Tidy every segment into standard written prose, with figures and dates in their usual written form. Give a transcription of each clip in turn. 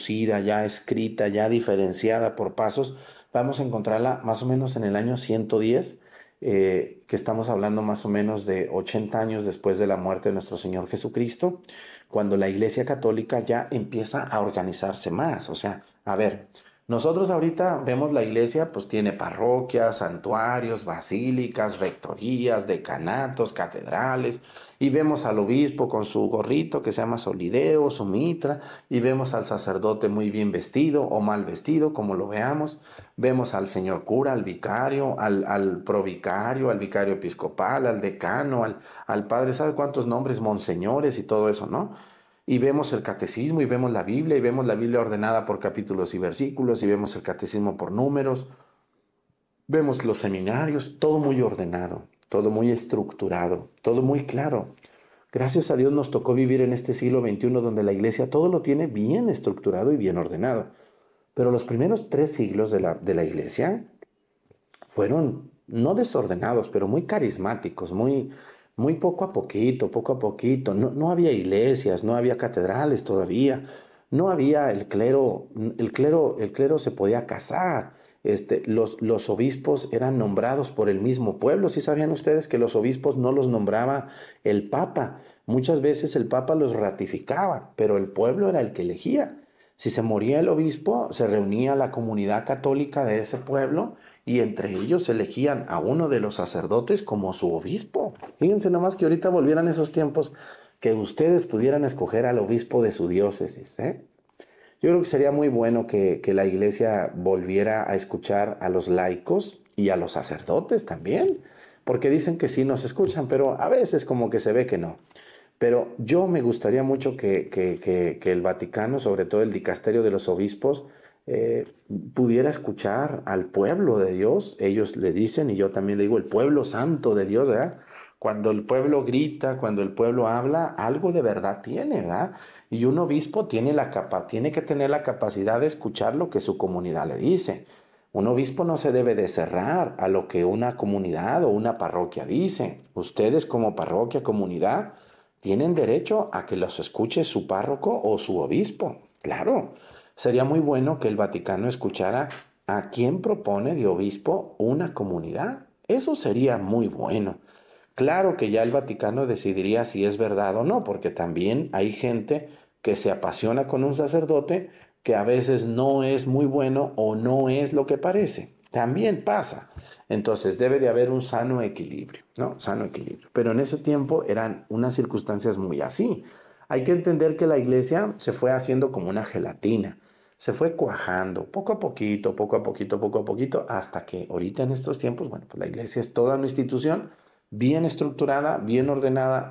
traducida, ya escrita, ya diferenciada por pasos, vamos a encontrarla más o menos en el año 110, que estamos hablando más o menos de 80 años después de la muerte de nuestro Señor Jesucristo, cuando la Iglesia Católica ya empieza a organizarse más. O sea, a ver, nosotros ahorita vemos la iglesia, pues tiene parroquias, santuarios, basílicas, rectorías, decanatos, catedrales, y vemos al obispo con su gorrito que se llama solideo, su mitra, y vemos al sacerdote muy bien vestido o mal vestido, como lo veamos. Vemos al señor cura, al vicario, al provicario, al vicario episcopal, al decano, al padre, ¿sabe cuántos nombres? Monseñores y todo eso, ¿no? Y vemos el catecismo y vemos la Biblia ordenada por capítulos y versículos, y vemos el catecismo por números, vemos los seminarios, todo muy ordenado, todo muy estructurado, todo muy claro. Gracias a Dios nos tocó vivir en este siglo XXI donde la iglesia todo lo tiene bien estructurado y bien ordenado. Pero los primeros 3 siglos de la iglesia fueron no desordenados, pero muy carismáticos, muy poco a poquito. No, no había iglesias, no había catedrales todavía, no había el clero se podía casar. Los obispos eran nombrados por el mismo pueblo. ¿Sí sabían ustedes que los obispos no los nombraba el Papa? Muchas veces el Papa los ratificaba, pero el pueblo era el que elegía. Si se moría el obispo, se reunía la comunidad católica de ese pueblo y entre ellos elegían a uno de los sacerdotes como su obispo. Fíjense nomás que ahorita volvieran esos tiempos que ustedes pudieran escoger al obispo de su diócesis, ¿eh? Yo creo que sería muy bueno que la iglesia volviera a escuchar a los laicos y a los sacerdotes también, porque dicen que sí nos escuchan, pero a veces como que se ve que no. Pero yo me gustaría mucho que el Vaticano, sobre todo el dicasterio de los obispos, pudiera escuchar al pueblo de Dios. Ellos le dicen, y yo también le digo, el pueblo santo de Dios, ¿verdad? Cuando el pueblo grita, cuando el pueblo habla, algo de verdad tiene, ¿verdad? Y un obispo tiene que tener la capacidad de escuchar lo que su comunidad le dice. Un obispo no se debe de cerrar a lo que una comunidad o una parroquia dice. Ustedes como parroquia, comunidad, tienen derecho a que los escuche su párroco o su obispo. Claro, sería muy bueno que el Vaticano escuchara a quién propone de obispo una comunidad. Eso sería muy bueno. Claro que ya el Vaticano decidiría si es verdad o no, porque también hay gente que se apasiona con un sacerdote que a veces no es muy bueno o no es lo que parece. También pasa. Entonces debe de haber un sano equilibrio, ¿no? Sano equilibrio. Pero en ese tiempo eran unas circunstancias muy así. Hay que entender que la iglesia se fue haciendo como una gelatina. Se fue cuajando poco a poquito, poco a poquito, poco a poquito, hasta que ahorita en estos tiempos, bueno, pues la iglesia es toda una institución bien estructurada, bien ordenada,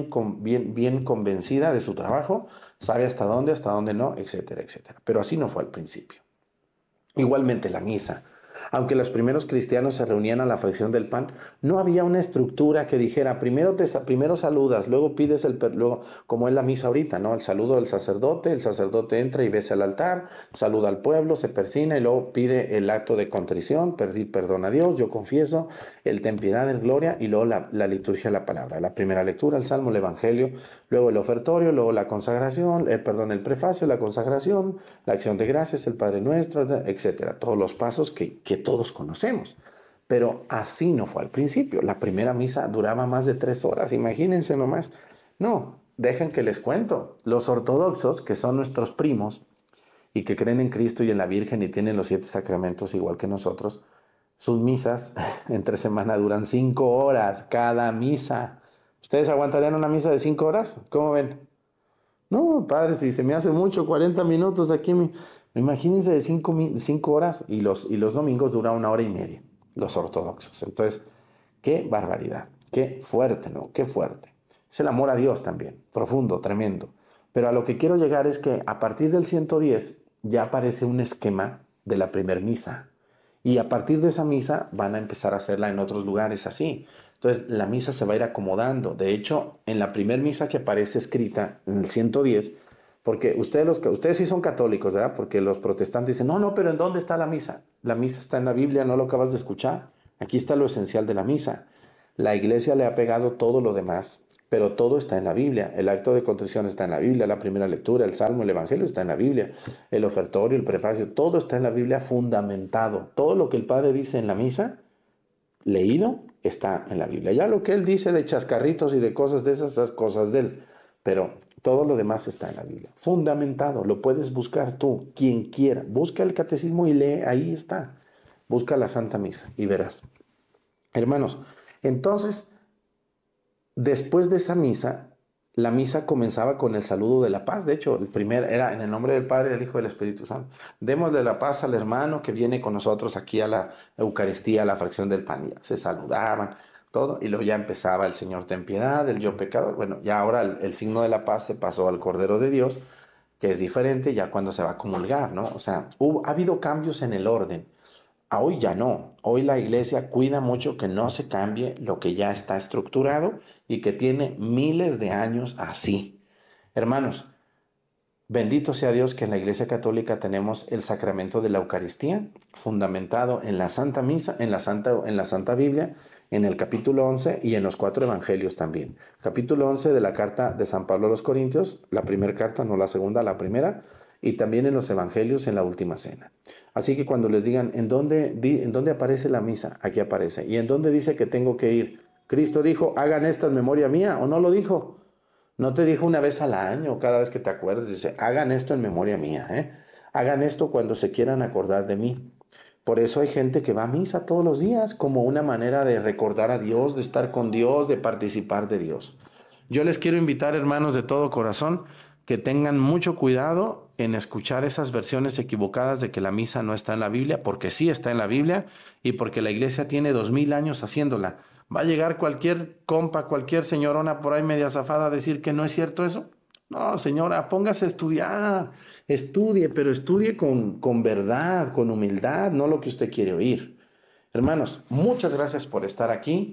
bien convencida de su trabajo, sabe hasta dónde no, etcétera, etcétera. Pero así no fue al principio. Igualmente la misa. Aunque los primeros cristianos se reunían a la fracción del pan, no había una estructura que dijera, primero saludas, luego pides luego, como es la misa ahorita, ¿no? El saludo del sacerdote, el sacerdote entra y besa al altar, saluda al pueblo, se persina y luego pide el acto de contrición, pedir perdón a Dios, yo confieso, el ten piedad, el gloria, y luego la liturgia de la palabra. La primera lectura, el salmo, el evangelio, luego el ofertorio, luego la consagración, el prefacio, la consagración, la acción de gracias, el Padre Nuestro, etcétera. Todos los pasos que todos conocemos. Pero así no fue al principio. La primera misa duraba más de 3 horas, imagínense nomás. No, dejen que les cuento. Los ortodoxos, que son nuestros primos y que creen en Cristo y en la Virgen y tienen los 7 sacramentos igual que nosotros, sus misas entre semana duran 5 horas cada misa. ¿Ustedes aguantarían una misa de 5 horas? ¿Cómo ven? No, padre, si se me hace mucho, 40 minutos aquí. Imagínense de 5 horas y los domingos dura 1 hora y media, los ortodoxos. Entonces, qué barbaridad, qué fuerte, ¿no? Qué fuerte. Es el amor a Dios también, profundo, tremendo. Pero a lo que quiero llegar es que a partir del 110 ya aparece un esquema de la primer misa. Y a partir de esa misa van a empezar a hacerla en otros lugares así. Entonces la misa se va a ir acomodando. De hecho, en la primer misa que aparece escrita, en el 110, porque ustedes sí son católicos, ¿verdad? Porque los protestantes dicen, no, no, pero ¿en dónde está la misa? La misa está en la Biblia, ¿no lo acabas de escuchar? Aquí está lo esencial de la misa. La iglesia le ha pegado todo lo demás pero todo está en la Biblia. El acto de contrición está en la Biblia, la primera lectura, el Salmo, el Evangelio está en la Biblia, el ofertorio, el prefacio, todo está en la Biblia fundamentado. Todo lo que el Padre dice en la misa, leído, está en la Biblia. Ya lo que Él dice de chascarritos y de cosas de esas cosas de Él, pero todo lo demás está en la Biblia. Fundamentado, lo puedes buscar tú, quien quiera. Busca el catecismo y lee, ahí está. Busca la Santa Misa y verás. Hermanos, entonces, después de esa misa, la misa comenzaba con el saludo de la paz. De hecho, el primer era en el nombre del Padre, del Hijo y del Espíritu Santo. Démosle la paz al hermano que viene con nosotros aquí a la Eucaristía, a la fracción del pan. Y ya se saludaban, todo, y luego ya empezaba el Señor ten piedad, el yo pecador. Bueno, ya ahora el signo de la paz se pasó al Cordero de Dios, que es diferente ya cuando se va a comulgar, ¿no? O sea, ha habido cambios en el orden. Hoy ya no. Hoy la iglesia cuida mucho que no se cambie lo que ya está estructurado y que tiene miles de años así. Hermanos, bendito sea Dios que en la Iglesia Católica tenemos el sacramento de la Eucaristía, fundamentado en la Santa Misa, en la Santa Biblia, en el capítulo 11 y en los 4 evangelios también. Capítulo 11 de la carta de San Pablo a los Corintios, la primera carta, no la segunda, la primera, y también en los evangelios en la última cena. Así que cuando les digan, ¿en dónde aparece la misa? Aquí aparece. ¿Y en dónde dice que tengo que ir? ¿Cristo dijo, hagan esto en memoria mía? ¿O no lo dijo? No te dijo una vez al año, cada vez que te acuerdes, dice, hagan esto en memoria mía, ¿eh? Hagan esto cuando se quieran acordar de mí. Por eso hay gente que va a misa todos los días como una manera de recordar a Dios, de estar con Dios, de participar de Dios. Yo les quiero invitar, hermanos, de todo corazón, que tengan mucho cuidado en escuchar esas versiones equivocadas de que la misa no está en la Biblia, porque sí está en la Biblia y porque la iglesia tiene 2000 años haciéndola. ¿Va a llegar cualquier compa, cualquier señorona por ahí media zafada a decir que no es cierto eso? No, señora, póngase a estudiar, estudie, pero estudie con verdad, con humildad, no lo que usted quiere oír. Hermanos, muchas gracias por estar aquí.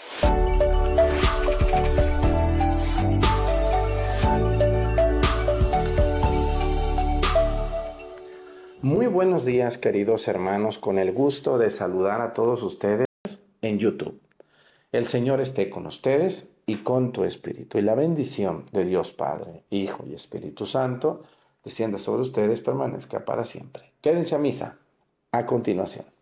Muy buenos días, queridos hermanos, con el gusto de saludar a todos ustedes en YouTube. El Señor esté con ustedes y con tu espíritu. Y la bendición de Dios Padre, Hijo y Espíritu Santo descienda sobre ustedes, permanezca para siempre. Quédense a misa a continuación.